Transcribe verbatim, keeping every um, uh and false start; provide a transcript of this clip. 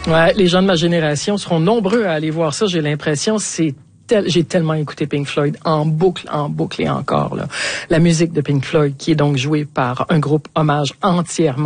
Ouais, les gens de ma génération seront nombreux à aller voir ça. J'ai l'impression, c'est tel, j'ai tellement écouté Pink Floyd en boucle, en boucle et encore là. La musique de Pink Floyd qui est donc jouée par un groupe hommage entièrement